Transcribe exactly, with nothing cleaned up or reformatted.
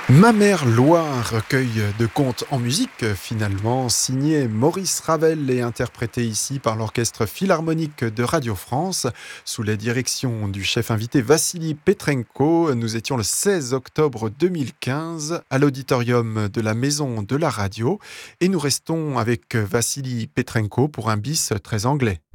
Ma mère Loire, recueil de contes en musique, finalement signé Maurice Ravel et interprété ici par l'Orchestre Philharmonique de Radio France, sous la direction du chef invité Vassili Petrenko. Nous étions le seize octobre deux mille quinze à l'auditorium de la Maison de la Radio et nous restons avec Vassili Petrenko pour un bis très anglais.